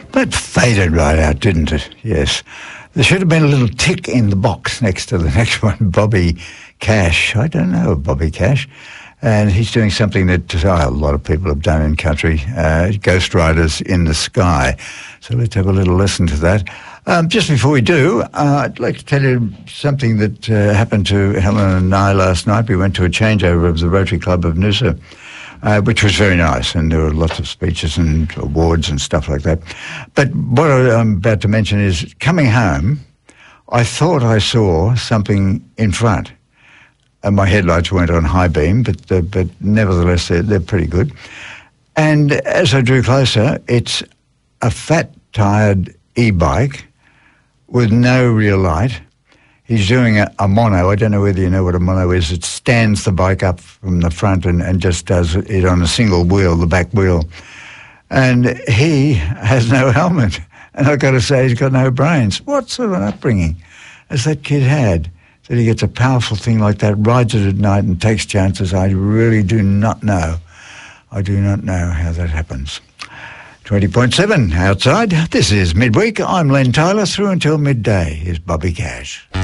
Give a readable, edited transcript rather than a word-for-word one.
That faded right out, didn't it? Yes. There should have been a little tick in the box next to the next one, Bobby Cash. I don't know Bobby Cash. And he's doing something that a lot of people have done in country, Ghost Riders in the Sky. So let's have a little listen to that. Just before we do, I'd like to tell you something that happened to Helen and I last night. We went to a changeover of the Rotary Club of Noosa, which was very nice, and there were lots of speeches and awards and stuff like that. But what I'm about to mention is, coming home, I thought I saw something in front. And my headlights weren't on high beam, but nevertheless, they're pretty good. And as I drew closer, it's a fat-tired e-bike with no real light. He's doing a mono. I don't know whether you know what a mono is. It stands the bike up from the front and just does it on a single wheel, the back wheel. And he has no helmet. And I've got to say, he's got no brains. What sort of an upbringing has that kid had, that he gets a powerful thing like that, rides it at night and takes chances? I really do not know. I do not know how that happens. 20.7 outside. This is Midweek. I'm Len Tyler. Through until midday is Bobby Cash.